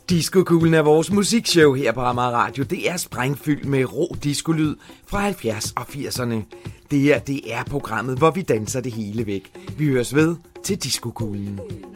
Diskokuglen er vores musikshow her på Amager Radio. Det er sprængfyldt med rå diskolyd fra 70 og 80'erne. Det her, det er programmet, hvor vi danser det hele væk. Vi høres ved til Diskokuglen.